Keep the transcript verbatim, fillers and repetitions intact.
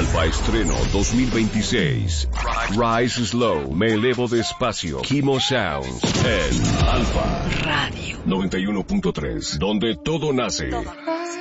Alfa Estreno dos mil veintiséis. Rise Slow, me elevo despacio. Kimo Sounds en Alfa Radio noventa y uno punto tres, donde todo nace.